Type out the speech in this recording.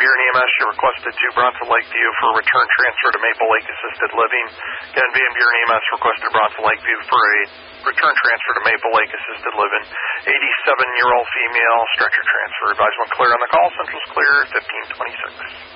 Buren EMS, you requested to Bronson Lakeview for return transfer to Maple Lake Assisted Living. Again, Van Buren EMS requested Bronson Lakeview for a return transfer to Maple Lake Assisted Living. 87-year-old female, stretcher transfer. Advisement clear on the call. Central's clear, 1526.